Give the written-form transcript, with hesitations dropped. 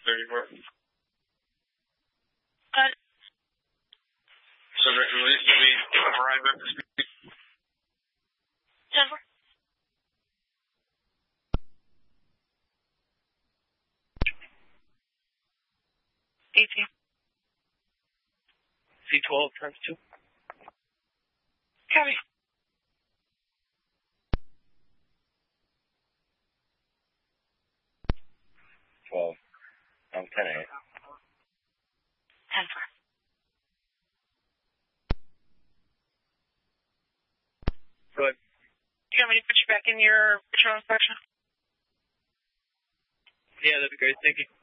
34. Cut. Subject released. We arrive at the speed. 10-4. C12 times 2. Copy. I'm 10-8. 10-4. Good. Do you want me to put you back in your patrol inspection? Yeah, that'd be great. Thank you.